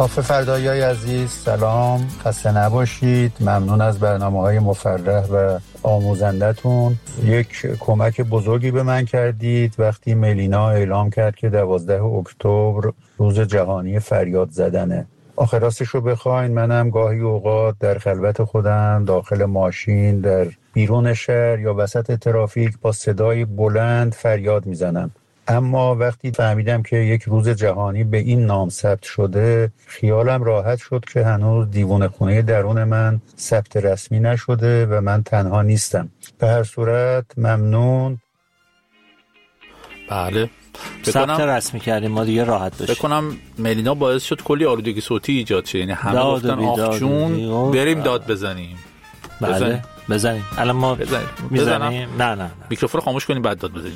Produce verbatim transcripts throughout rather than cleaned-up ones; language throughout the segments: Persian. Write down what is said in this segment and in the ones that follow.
کافه فردایی عزیز، سلام، خسته نباشید. ممنون از برنامه‌های مفرح و آموزندتون. یک کمک بزرگی به من کردید وقتی ملینا اعلام کرد که دوازده اکتبر روز جهانی فریاد زدنه. آخر راستش رو بخواین منم گاهی اوقات در خلوت خودم داخل ماشین، در بیرون شهر یا وسط ترافیک با صدای بلند فریاد میزنم. اما وقتی فهمیدم که یک روز جهانی به این نام ثبت شده، خیالم راحت شد که هنوز دیوونه خونه درون من ثبت رسمی نشده و من تنها نیستم. به هر صورت ممنون. بله، ثبت رسمی کردیم ما دیگه راحت باشیم. فکر کنم ملینا باعث شد کلی آلودگی صوتی ایجاد شه، یعنی همه گفتن آخ جون بریم داد بزنیم. بله بزنیم, بزنیم. الان ما بزنیم. میزنیم. نه نه نه میکروفون رو خاموش کنیم بعد داد بزنیم.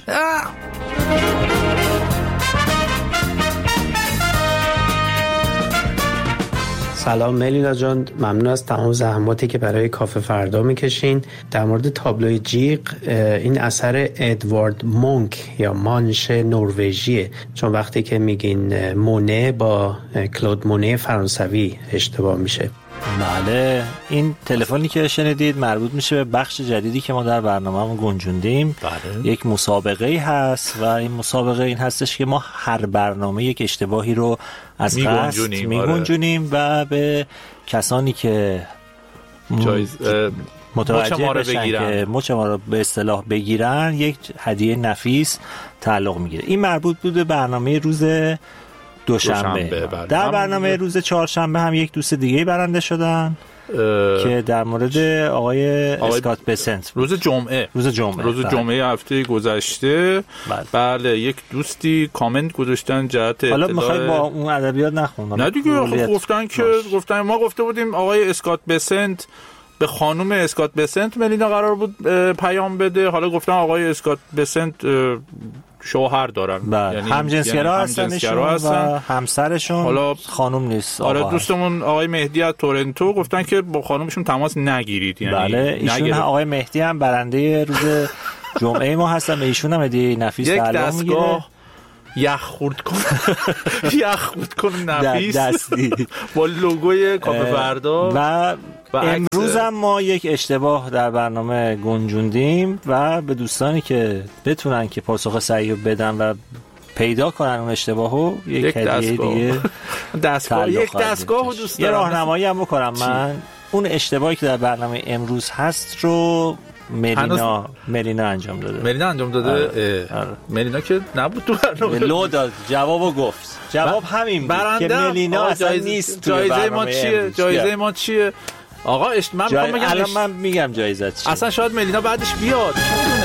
سلام ملینا جان، ممنون از تمام زحماتی که برای کافه فردا میکشین. در مورد تابلوی جیغ، این اثر ادوارد مونک یا مانش نروژیه، چون وقتی که میگین مونه با کلود مونه فرانسوی اشتباه میشه. بله، این تلفنی که شنیدید مربوط میشه به بخش جدیدی که ما در برنامه‌مون گنجوندیم. بله. یک مسابقه هست و این مسابقه این هستش که ما هر برنامه یک اشتباهی رو از قصد میگنجونیم و به کسانی که جایز متوجه بشن که مچ ما رو به اصطلاح بگیرن یک هدیه نفیس تعلق میگیره. این مربوط بود به برنامه روز دوشنبه. دوشنبه در برنامه روز چهارشنبه هم یک دوست دیگه برنده شدن که در مورد آقای, آقای اسکات بسنت روز جمعه روز جمعه روز بله. جمعه هفته گذشته بله. بله یک دوستی کامنت گذاشتن جهت اطلاع. حالا میخوای با اون ادبیات نخونم؟ نه دیگه، خب گفتن که باش. گفتن ما گفته بودیم آقای اسکات بسنت به خانم اسکات بسنت ملینا قرار بود پیام بده، حالا گفتن آقای اسکات بسنت شوهر دارن، یعنی همجنسگرا هستن و همسرشون حالا خانم نیست. آره، دوستمون آقای مهدی از تورنتو گفتن که با خانومشون تماس نگیرید، یعنی بله ایشون آقای مهدی هم برنده روز جمعه ما هستن، به ایشون هم هدیه نفیس تعلق میگیره. یخ خورد کن یخ خورد کن نفیس دستی با لوگوی کافه فردا. و امروز هم ما یک اشتباه در برنامه گنجوندیم و به دوستانی که بتونن که پاسخ صحیح بدن و پیدا کنن اون اشتباهو یک, یک هدیه دیگه دستگاه یک دستگاه دوست دارم. یه راهنمایی هم بکنم من. اون اشتباهی که در برنامه امروز هست رو ملینا ملینا انجام داده. ملینا انجام داده. آره. آره. ملینا که نبود تو برنامه. لو داد، جوابو گفت. جواب همین بود که ملینا اصلا نیست. جایزه ما چیه؟ جایزه ما چیه؟ آقا من جای... الان من میگم جایزه چیه. اصلا شاید ملینا بعدش بیاد.